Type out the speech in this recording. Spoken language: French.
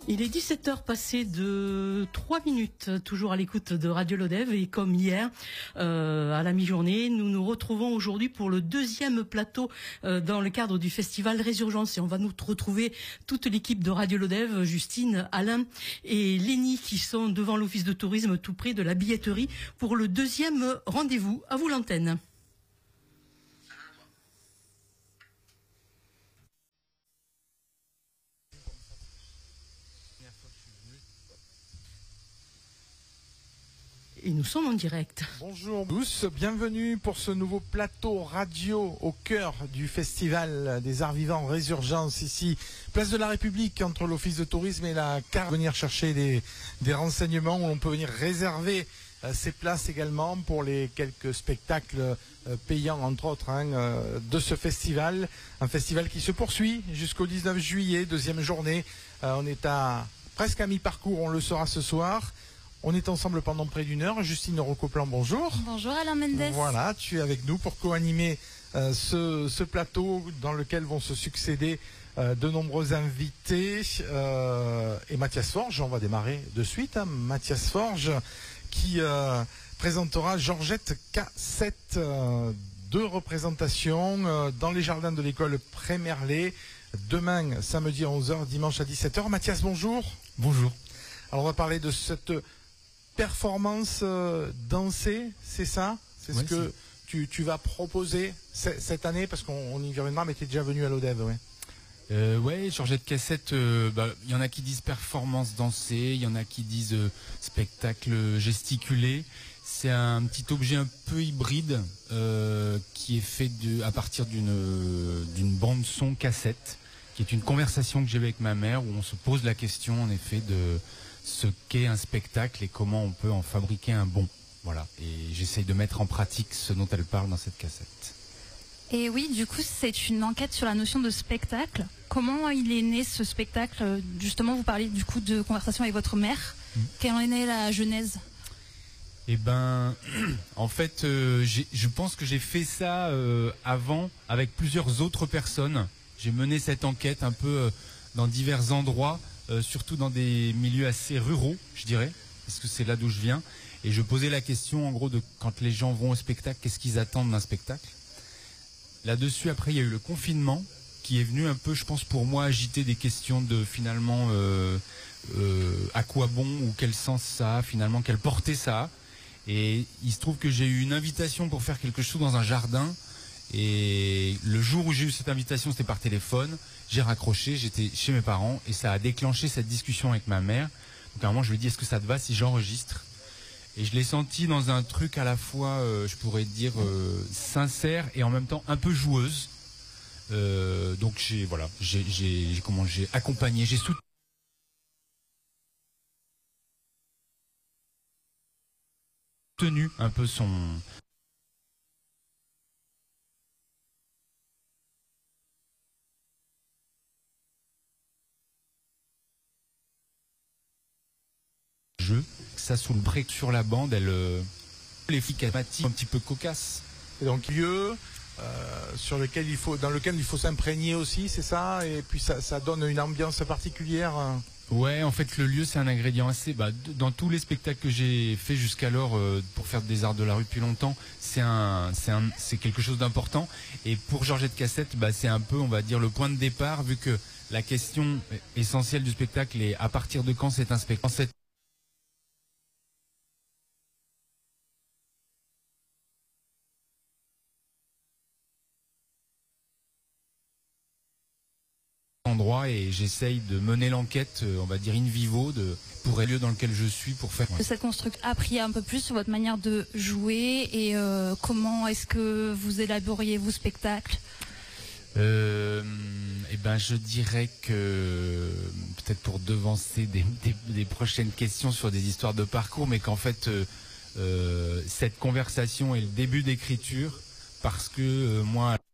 Il est 17h passé de 3 minutes, toujours à l'écoute de Radio Lodève, et comme hier, à la mi-journée, nous nous retrouvons aujourd'hui pour le deuxième plateau dans le cadre du festival Résurgence, et on va nous retrouver toute l'équipe de Radio Lodève, Justine, Alain et Lénie, qui sont devant l'office de tourisme tout près de la billetterie pour le deuxième rendez-vous. À vous l'antenne. Et nous sommes en direct. Bonjour à tous, bienvenue pour ce nouveau plateau radio au cœur du festival des arts vivants Résurgence, ici, place de la République, entre l'office de tourisme et la carte. Venir chercher des renseignements où on peut venir réserver ces places également pour les quelques spectacles payants, entre autres, de ce festival. Un festival qui se poursuit jusqu'au 19 juillet, deuxième journée. On est presque à mi-parcours, on le saura ce soir. On est ensemble pendant près d'une heure. Justine Rocoplan, bonjour. Bonjour Alain Mendes. Voilà, tu es avec nous pour co-animer ce plateau dans lequel vont se succéder de nombreux invités. Et Mathias Forge, on va démarrer de suite. Mathias Forge qui présentera Georgette Cassette. Deux représentations dans les jardins de l'école Prémerlet. Demain, samedi à 11h, dimanche à 17h. Mathias, bonjour. Bonjour. Alors on va parler de cette performance dansée, c'est ça? C'est ce que tu vas proposer cette année, parce qu'on y reviendra, mais tu es déjà venu à l'Odève, ouais. Ouais, Georgette Cassette, il y en a qui disent performance dansée, il y en a qui disent spectacle gesticulé. C'est un petit objet un peu hybride qui est fait à partir d'une bande son cassette, qui est une conversation que j'ai avec ma mère, où on se pose la question en effet de ce qu'est un spectacle et comment on peut en fabriquer un bon. Voilà. Et j'essaye de mettre en pratique ce dont elle parle dans cette cassette. Et oui, du coup, c'est une enquête sur la notion de spectacle. Comment il est né ce spectacle? Justement, vous parlez du coup de conversation avec votre mère. Quelle en est née la genèse? Eh ben, en fait, je pense que j'ai fait ça avant avec plusieurs autres personnes. J'ai mené cette enquête un peu dans divers endroits, surtout dans des milieux assez ruraux, je dirais, parce que c'est là d'où je viens. Et je posais la question, en gros, de quand les gens vont au spectacle, qu'est-ce qu'ils attendent d'un spectacle. Là-dessus, après, il y a eu le confinement, qui est venu un peu, je pense, pour moi, agiter des questions de, finalement, à quoi bon, ou quel sens ça a, finalement, quelle portée ça a. Et il se trouve que j'ai eu une invitation pour faire quelque chose dans un jardin. Et le jour où j'ai eu cette invitation, c'était par téléphone. J'ai raccroché, j'étais chez mes parents et ça a déclenché cette discussion avec ma mère. Donc à un moment, je lui ai dit, est-ce que ça te va si j'enregistre? Et je l'ai senti dans un truc à la fois, je pourrais dire, sincère et en même temps un peu joueuse. Donc j'ai accompagné, j'ai soutenu un peu son jeu, ça sous le break sur la bande, les flics un petit peu cocasse. Et donc lieu dans lequel il faut s'imprégner aussi, c'est ça? Et puis ça donne une ambiance particulière. Ouais, en fait le lieu c'est un ingrédient assez. Dans tous les spectacles que j'ai fait jusqu'alors pour faire des arts de la rue depuis longtemps, c'est quelque chose d'important. Et pour Georgette Cassette, c'est un peu, on va dire, le point de départ, vu que la question essentielle du spectacle est à partir de quand c'est un spectacle. Endroit, et j'essaye de mener l'enquête, on va dire in vivo, pour le lieu dans lequel je suis, pour faire. Cette construction a pris un peu plus sur votre manière de jouer et comment est-ce que vous élaboriez vos spectacles? Je dirais que peut-être pour devancer des prochaines questions sur des histoires de parcours, mais qu'en fait cette conversation est le début d'écriture, parce que moi